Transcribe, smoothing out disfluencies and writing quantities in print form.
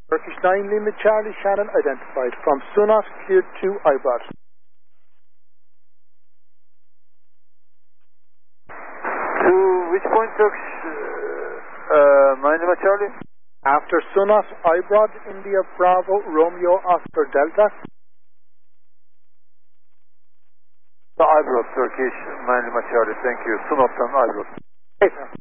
Turkish 9 Lima Charlie Shannon identified. From Sunas cleared to Ibrod. To which point, Turkish 9 Lima Charlie? After Sunas, Ibrod, India Bravo, Romeo Oscar Delta. The Ibrod, Turkish 9 Lima Charlie, thank you. Sunas'tan Ibrod. Hey, sir.